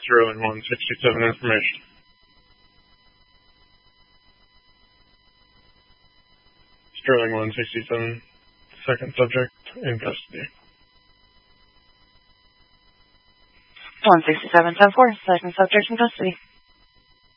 Sterling 167 information. Sterling 167, second subject in custody. 167-10-4, second subject in custody.